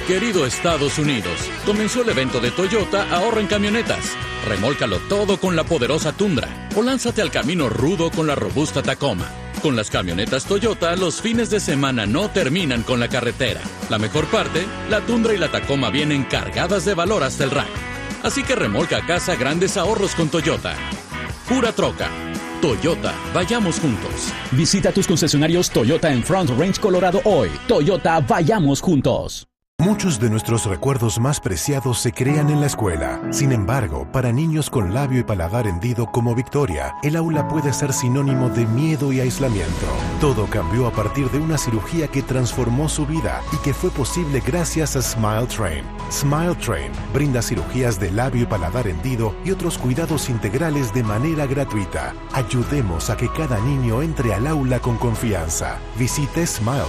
Querido Estados Unidos, comenzó el evento de Toyota Ahorra en Camionetas. Remólcalo todo con la poderosa Tundra o lánzate al camino rudo con la robusta Tacoma. Con las camionetas Toyota, los fines de semana no terminan con la carretera. La mejor parte, la Tundra y la Tacoma vienen cargadas de valor hasta el rack. Así que remolca a casa grandes ahorros con Toyota. Pura troca. Toyota, vayamos juntos. Visita tus concesionarios Toyota en Front Range, Colorado hoy. Toyota, vayamos juntos. Muchos de nuestros recuerdos más preciados se crean en la escuela. Sin embargo, para niños con labio y paladar hendido como Victoria, el aula puede ser sinónimo de miedo y aislamiento. Todo cambió a partir de una cirugía que transformó su vida y que fue posible gracias a Smile Train. Smile Train brinda cirugías de labio y paladar hendido y otros cuidados integrales de manera gratuita. Ayudemos a que cada niño entre al aula con confianza. Visite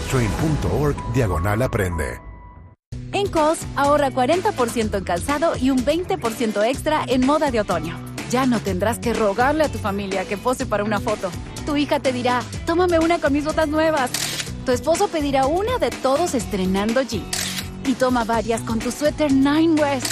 smiletrain.org/aprende. En Kohl's, ahorra 40% en calzado y un 20% extra en moda de otoño. Ya no tendrás que rogarle a tu familia que pose para una foto. Tu hija te dirá, tómame una con mis botas nuevas. Tu esposo pedirá una de todos estrenando jeans. Y toma varias con tu suéter Nine West.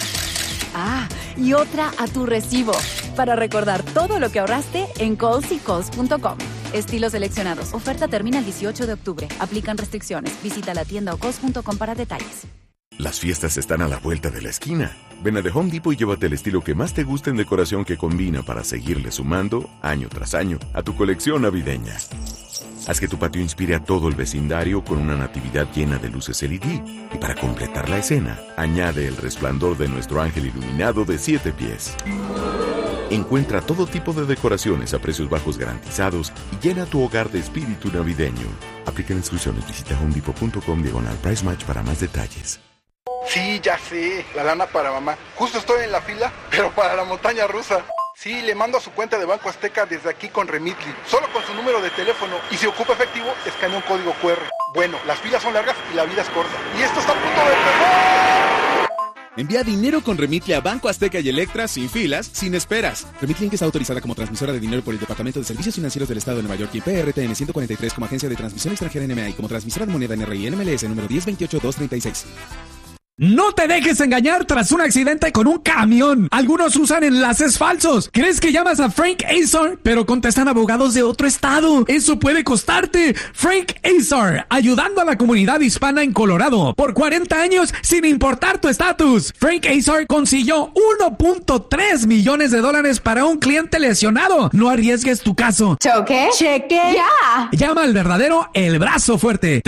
Y otra a tu recibo. Para recordar todo lo que ahorraste en Kohl's y Kohl's.com. Estilos seleccionados. Oferta termina el 18 de octubre. Aplican restricciones. Visita la tienda o Kohl's.com para detalles. Las fiestas están a la vuelta de la esquina. Ven a The Home Depot y llévate el estilo que más te guste en decoración que combina para seguirle sumando, año tras año, a tu colección navideña. Haz que tu patio inspire a todo el vecindario con una natividad llena de luces LED. Y para completar la escena, añade el resplandor de nuestro ángel iluminado de 7 pies. Encuentra todo tipo de decoraciones a precios bajos garantizados y llena tu hogar de espíritu navideño. Aplica instrucciones. Visita homedepot.com/price match para más detalles. Sí, ya sé, la lana para mamá. Justo estoy en la fila, pero para la montaña rusa. Sí, le mando a su cuenta de Banco Azteca desde aquí con Remitly. Solo con su número de teléfono. Y si ocupa efectivo, escanea un código QR. Bueno, las filas son largas y la vida es corta. Y esto está a punto de pegar. Envía dinero con Remitly a Banco Azteca y Electra sin filas, sin esperas. Remitly Inc. está autorizada como transmisora de dinero por el Departamento de Servicios Financieros del Estado de Nueva York y PRTN 143 como agencia de transmisión extranjera NMA y como transmisora de moneda NRI NMLS número 1028236. No te dejes engañar tras un accidente con un camión. Algunos usan enlaces falsos. ¿Crees que llamas a Frank Azar? Pero contestan abogados de otro estado. Eso puede costarte. Frank Azar, ayudando a la comunidad hispana en Colorado. Por 40 años, sin importar tu estatus. Frank Azar consiguió $1.3 millones para un cliente lesionado. No arriesgues tu caso. ¿Choque? ¡Cheque! ¡Ya! Llama al verdadero El Brazo Fuerte.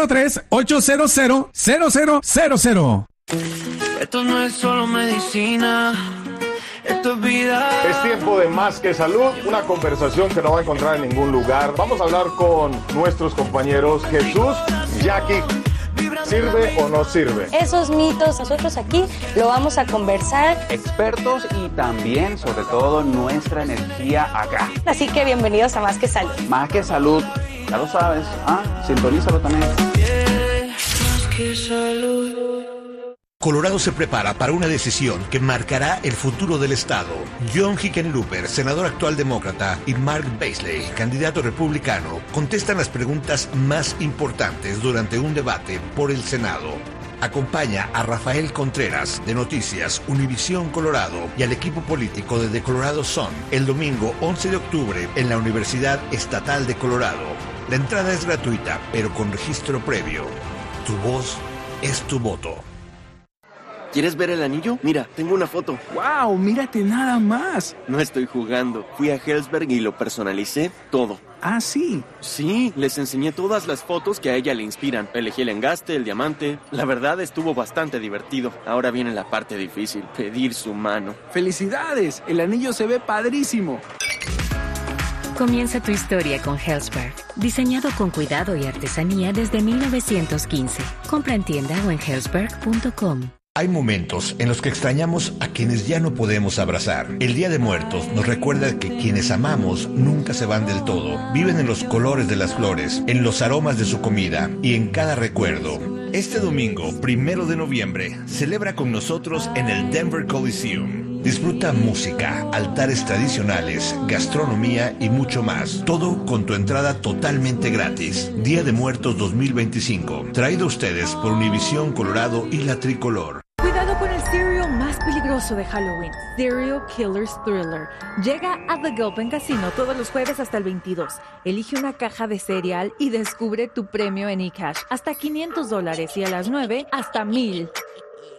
303-800-0000. Esto no es solo medicina, esto es vida. Es tiempo de Más que Salud, una conversación que no va a encontrar en ningún lugar. Vamos a hablar con nuestros compañeros Jesús, Jackie. ¿Sirve o no sirve? Esos mitos, nosotros aquí lo vamos a conversar. Expertos y también, sobre todo, nuestra energía acá. Así que bienvenidos a Más que Salud. Más que Salud, ya lo sabes. Sintonízalo también. Más que salud. Colorado se prepara para una decisión que marcará el futuro del estado. John Hickenlooper, senador actual demócrata, y Mark Beasley, candidato republicano, contestan las preguntas más importantes durante un debate por el Senado. Acompaña a Rafael Contreras, de Noticias Univisión Colorado, y al equipo político de The Colorado Sun el domingo 11 de octubre en la Universidad Estatal de Colorado. La entrada es gratuita, pero con registro previo. Tu voz es tu voto. ¿Quieres ver el anillo? Mira, tengo una foto. ¡Wow! ¡Mírate nada más! No estoy jugando. Fui a Helzberg y lo personalicé todo. ¿Ah, sí? Sí, les enseñé todas las fotos que a ella le inspiran. Elegí el engaste, el diamante. La verdad estuvo bastante divertido. Ahora viene la parte difícil, pedir su mano. ¡Felicidades! El anillo se ve padrísimo. Comienza tu historia con Helzberg. Diseñado con cuidado y artesanía desde 1915. Compra en tienda o en helzberg.com. Hay momentos en los que extrañamos a quienes ya no podemos abrazar. El Día de Muertos nos recuerda que quienes amamos nunca se van del todo. Viven en los colores de las flores, en los aromas de su comida y en cada recuerdo. Este domingo, 1 de noviembre, celebra con nosotros en el Denver Coliseum. Disfruta música, altares tradicionales, gastronomía y mucho más. Todo con tu entrada totalmente gratis. Día de Muertos 2025. Traído a ustedes por Univisión Colorado y la Tricolor. Cuidado con el cereal más peligroso de Halloween, Serial Killer's Thriller. Llega a The Gulpen Casino todos los jueves hasta el 22. Elige una caja de cereal y descubre tu premio en eCash, hasta $500 y a las 9, hasta $1,000.